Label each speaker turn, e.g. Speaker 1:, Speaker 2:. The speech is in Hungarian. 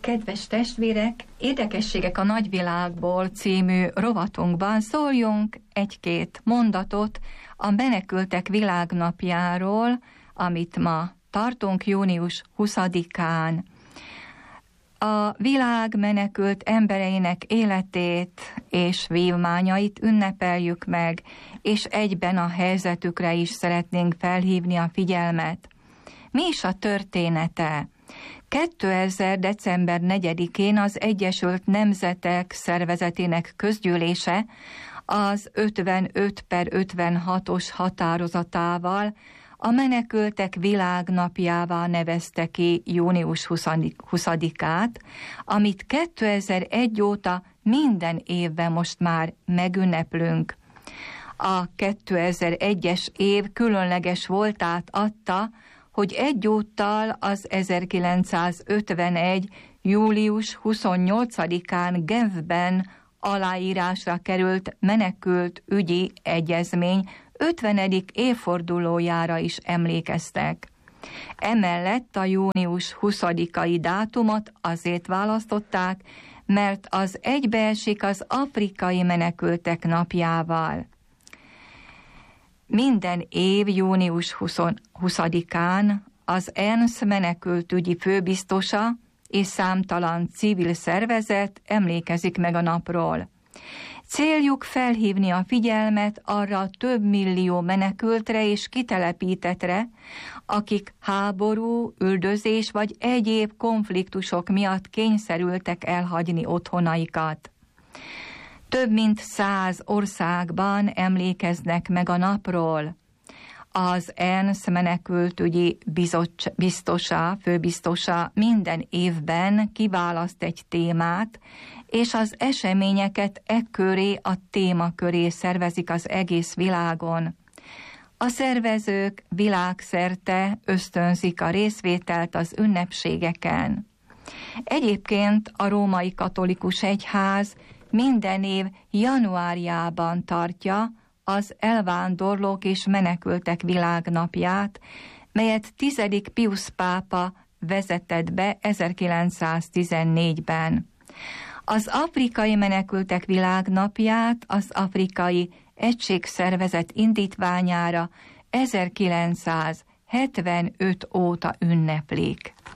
Speaker 1: Kedves testvérek, Érdekességek a nagyvilágból című rovatunkban szóljunk egy-két mondatot a Menekültek Világnapjáról, amit ma tartunk június 20-án. A világ menekült embereinek életét és vívmányait ünnepeljük meg, és egyben a helyzetükre is szeretnénk felhívni a figyelmet. Mi is a története? 2000. december 4-én az Egyesült Nemzetek Szervezetének közgyűlése az 55/56-os határozatával a Menekültek Világnapjává nevezte ki június 20-át, amit 2001 óta minden évben most már megünneplünk. A 2001-es év különleges voltát adta, hogy egyúttal az 1951. július 28-án Genfben aláírásra került menekült ügyi egyezmény 50. évfordulójára is emlékeztek. Emellett a június 20-ai dátumot azért választották, mert az egybeesik az afrikai menekültek napjával. Minden év június 20-án az ENSZ menekültügyi főbiztosa és számtalan civil szervezet emlékezik meg a napról. Céljuk felhívni a figyelmet arra több millió menekültre és kitelepítettre, akik háború, üldözés vagy egyéb konfliktusok miatt kényszerültek elhagyni otthonaikat. Több mint 100 országban emlékeznek meg a napról. Az ENSZ menekültügyi főbiztosa minden évben kiválaszt egy témát, és az eseményeket ekköré a témaköré szervezik az egész világon. A szervezők világszerte ösztönzik a részvételt az ünnepségeken. Egyébként a római katolikus egyház minden év januárjában tartja az elvándorlók és menekültek világnapját, melyet 10. Piusz pápa vezetett be 1914-ben. Az afrikai menekültek világnapját az Afrikai Egységszervezet indítványára 1975 óta ünneplik.